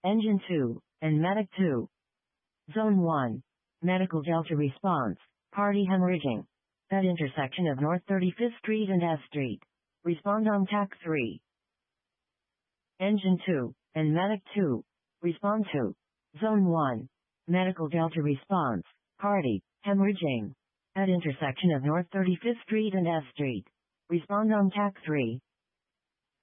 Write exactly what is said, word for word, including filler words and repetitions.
Engine two, and Medic two. Zone one. Medical Delta response. Party hemorrhaging. At intersection of North thirty-fifth Street and S Street. Respond on T A C three. Engine two, and Medic two. Respond to. Zone one. Medical Delta response. Party hemorrhaging. At intersection of North thirty-fifth Street and S Street. Respond on T A C three.